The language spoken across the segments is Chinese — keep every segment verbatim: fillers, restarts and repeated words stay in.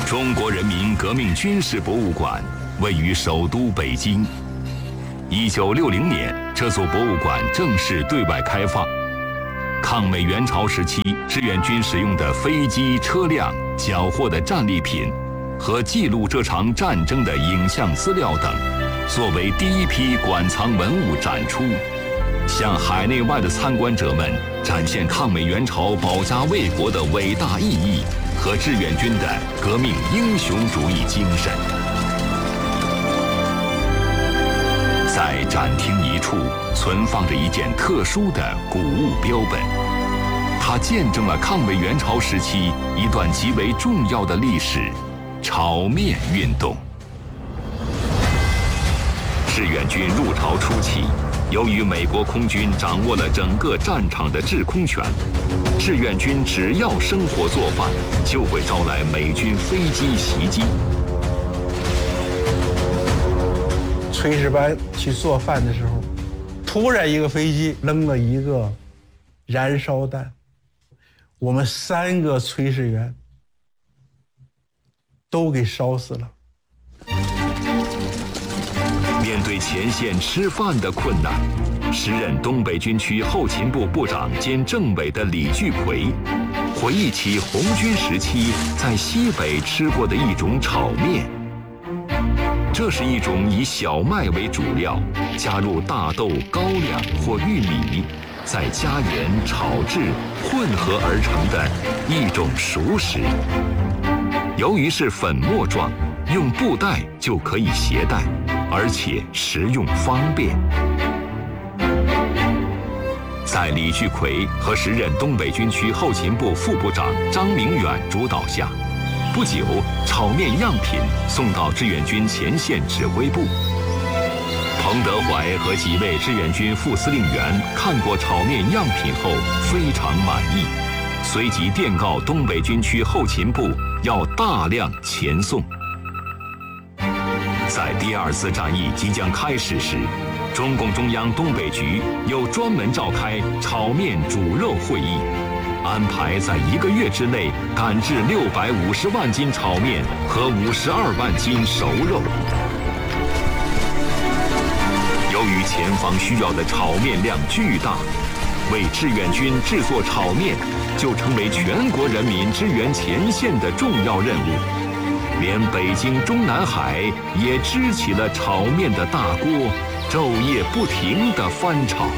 中国人民革命军事博物馆位于首都北京。一九六零年，这座博物馆正式对外开放。抗美援朝时期，志愿军使用的飞机、车辆、缴获的战利品和记录这场战争的影像资料等，作为第一批馆藏文物展出，向海内外的参观者们展现抗美援朝保家卫国的伟大意义和志愿军的革命英雄主义精神。在展厅一处存放着一件特殊的古物标本，它见证了抗美援朝时期一段极为重要的历史——炒面运动。志愿军入朝初期，由于美国空军掌握了整个战场的制空权，志愿军只要生火做饭，就会招来美军飞机袭击。 炊事班去做饭的时候，突然一个飞机扔了一个燃烧弹，我们三个炊事员都给烧死了。 面对前线吃饭的困难，时任东北军区后勤部部长兼政委的李聚奎回忆起红军时期在西北吃过的一种炒面。这是一种以小麦为主料，加入大豆、高粱或玉米，再加盐炒制混合而成的一种熟食。由于是粉末状，用布袋就可以携带，而且食用方便。在李聚奎和时任东北军区后勤部副部长张明远主导下，不久，炒面样品送到志愿军前线指挥部。彭德怀和几位志愿军副司令员看过炒面样品后非常满意，随即电告东北军区后勤部要大量前送。在第二次战役即将开始时，中共中央东北局又专门召开炒面煮肉会议，安排在一个月之内赶制六百五十万斤炒面和五十二万斤熟肉。由于前方需要的炒面量巨大，为志愿军制作炒面就成为全国人民支援前线的重要任务。连北京中南海也支起了炒面的大锅，昼夜不停地翻炒。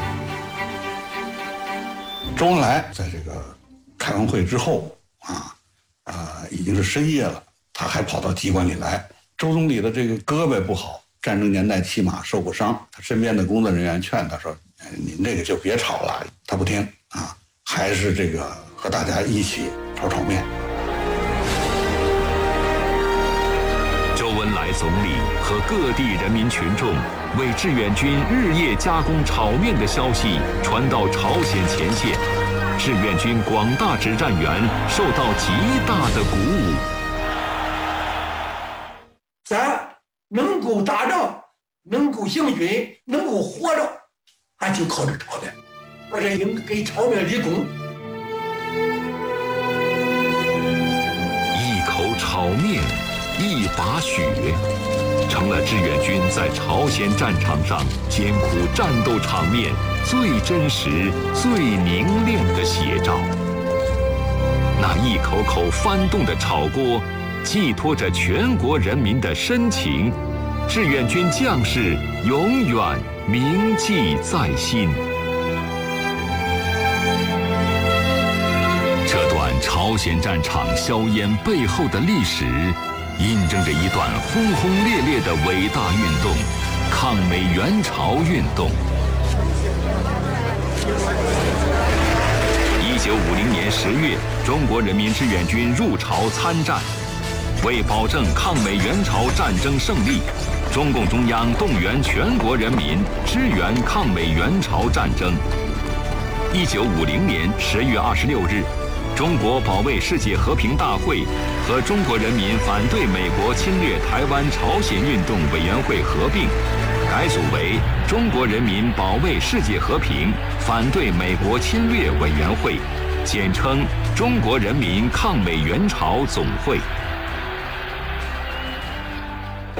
周恩来在这个开完会之后啊，呃，已经是深夜了，他还跑到机关里来。周总理的这个胳膊不好，战争年代骑马受过伤，他身边的工作人员劝他说：“您这个就别炒了。”他不听啊，还是这个和大家一起炒炒面。 周恩来总理和各地人民群众为志愿军日夜加工炒面的消息传到朝鲜前线，志愿军广大指战员受到极大的鼓舞。 咱能够打仗，能够行军，能够活着，俺就靠这炒面。我这应给炒面立功。 一口炒面，一把血，成了志愿军在朝鲜战场上艰苦战斗场面最真实、最凝练的写照。那一口口翻动的炒锅，寄托着全国人民的深情，志愿军将士永远铭记在心。这段朝鲜战场硝烟背后的历史，印证着一段轰轰烈烈的伟大运动——抗美援朝运动。一九五零年十月，中国人民志愿军入朝参战。为保证抗美援朝战争胜利，中共中央动员全国人民支援抗美援朝战争。一九五零年十月二十六日，中国保卫世界和平大会和中国人民反对美国侵略台湾朝鲜运动委员会合并，改组为中国人民保卫世界和平反对美国侵略委员会，简称中国人民抗美援朝总会。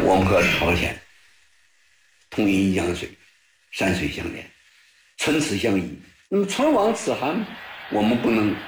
我们和朝鲜同饮一江水，山水相连，唇齿相依。那么唇亡齿寒，我们不能